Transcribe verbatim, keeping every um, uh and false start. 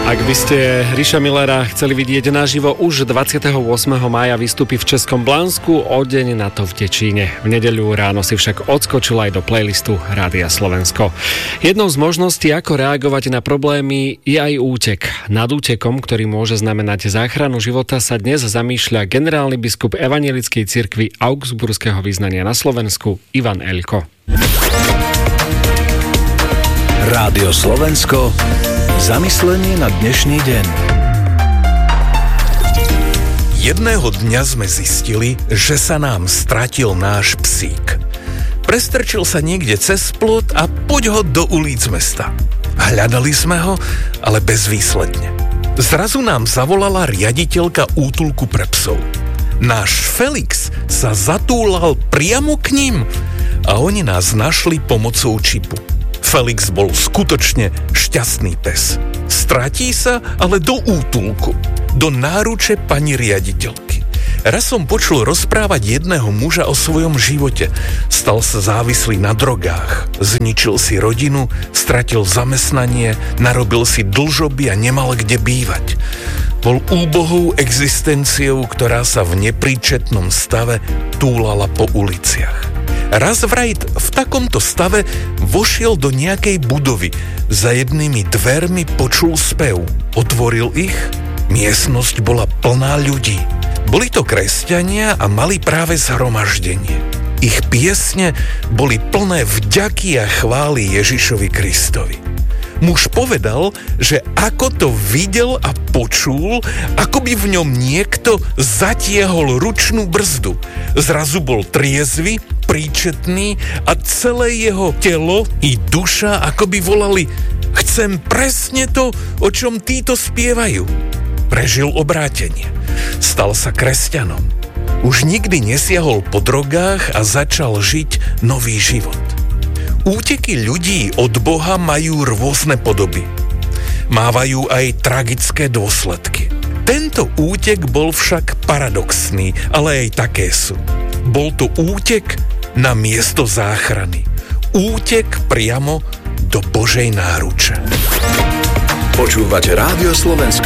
Ak by ste Ríša Millera chceli vidieť naživo, už dvadsiateho ôsmeho mája vystúpi v Českom Blansku, o deň na to v Děčíne. V nedeľu ráno si však odskočil aj do playlistu Rádia Slovensko. Jednou z možností, ako reagovať na problémy, je aj útek. Nad útekom, ktorý môže znamenať záchranu života, sa dnes zamýšľa generálny biskup Evanjelickej cirkvi Augsburského vyznania na Slovensku Ivan Elko. Rádio Slovensko. Zamyslenie na dnešný deň. Jedného dňa sme zistili, že sa nám stratil náš psík. Prestrčil sa niekde cez plot a poď ho do ulic mesta. Hľadali sme ho, ale bezvýsledne. Zrazu nám zavolala riaditeľka útulku pre psov. Náš Felix sa zatúlal priamo k ním a oni nás našli pomocou čipu. Felix bol skutočne šťastný pes. Stratí sa, ale do útulku, do náruče pani riaditeľky. Raz som počul rozprávať jedného muža o svojom živote. Stal sa závislý na drogách, zničil si rodinu, stratil zamestnanie, narobil si dlžoby a nemal kde bývať. Bol úbohou existenciou, ktorá sa v nepríčetnom stave túlala po uliciach. Raz vraj v takomto stave vošiel do nejakej budovy. Za jednými dvermi počul spev. Otvoril ich, miestnosť bola plná ľudí. Boli to kresťania a mali práve zhromaždenie. Ich piesne boli plné vďaky a chvály Ježišovi Kristovi. Muž povedal, že ako to videl a počul, ako by v ňom niekto zatiehol ručnú brzdu. Zrazu bol triezvy, príčetný a celé jeho telo i duša ako by volali: chcem presne to, o čom títo spievajú. Prežil obrátenie. Stal sa kresťanom. Už nikdy nesiahol po drogách a začal žiť nový život. Úteky ľudí od Boha majú rôzne podoby. Mávajú aj tragické dôsledky. Tento útek bol však paradoxný, ale aj také sú. Bol to útek na miesto záchrany. Útek priamo do Božej náruče. Počúvate Rádio Slovensko.